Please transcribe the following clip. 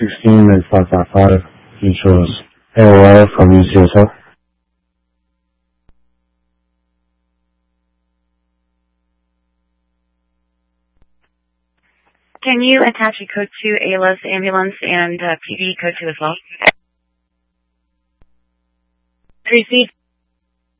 16 and 555, Mutuals. AOL from UCSF. Can you attach a code to ALS ambulance and PD code 2 as well? Received.